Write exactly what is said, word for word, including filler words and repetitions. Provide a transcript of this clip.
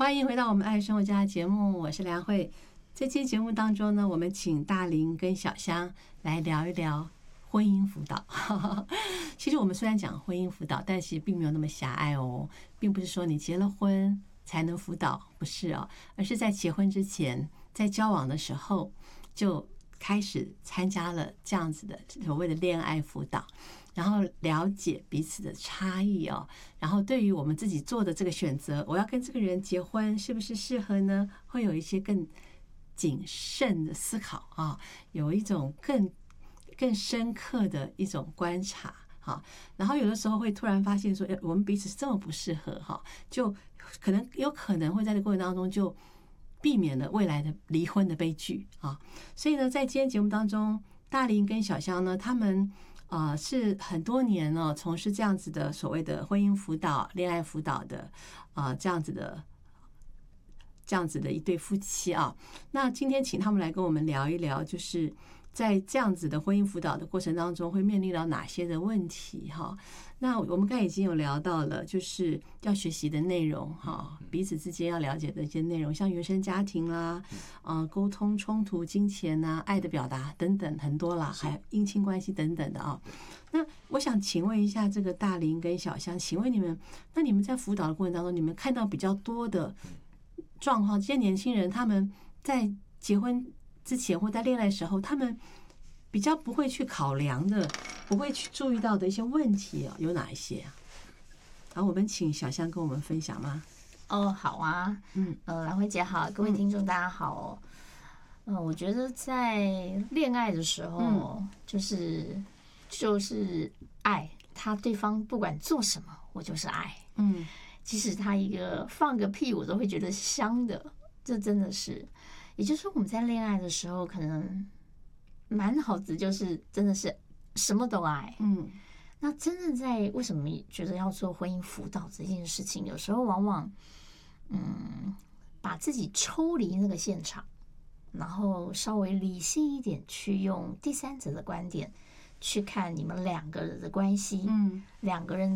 欢迎回到我们爱生活家的节目，我是梁慧。这期节目当中呢，我们请大林跟小香来聊一聊婚姻辅导。其实我们虽然讲婚姻辅导，但其实并没有那么狭隘哦，并不是说你结了婚才能辅导，不是哦，而是在结婚之前，在交往的时候就开始参加了这样子的所谓的恋爱辅导，然后了解彼此的差异哦，然后对于我们自己做的这个选择，我要跟这个人结婚是不是适合呢？会有一些更谨慎的思考啊，有一种更更深刻的一种观察。好，然后有的时候会突然发现说，哎，我们彼此这么不适合哈，就可能有可能会在这个过程当中就避免了未来的离婚的悲剧啊。所以呢，在今天节目当中，大林跟小香呢，他们啊、呃、是很多年呢、哦、从事这样子的所谓的婚姻辅导、恋爱辅导的啊、呃、这样子的这样子的一对夫妻啊。那今天请他们来跟我们聊一聊，就是在这样子的婚姻辅导的过程当中，会面临到哪些的问题哈？那我们刚才已经有聊到了，就是要学习的内容哈，彼此之间要了解的一些内容，像原生家庭啦、啊沟通冲突、金钱呐、爱的表达等等很多啦，还有姻亲关系等等的啊。那我想请问一下，这个大林跟小香，请问你们，那你们在辅导的过程当中，你们看到比较多的状况，这些年轻人他们在结婚之前或在恋爱的时候，他们比较不会去考量的，不会去注意到的一些问题啊，有哪一些啊？然后我们请小香跟我们分享吗？ 哦，好啊，嗯，呃，兰慧姐好，各位听众大家好哦。嗯、呃，我觉得在恋爱的时候，嗯、就是就是爱他，对方不管做什么，我就是爱，嗯，即使他一个放个屁，我都会觉得香的，这真的是。也就是说，我们在恋爱的时候，可能满脑子就是真的是什么都爱。嗯，那真正在为什么觉得要做婚姻辅导这件事情，有时候往往嗯把自己抽离那个现场，然后稍微理性一点，去用第三者的观点去看你们两个人的关系，嗯，两个人的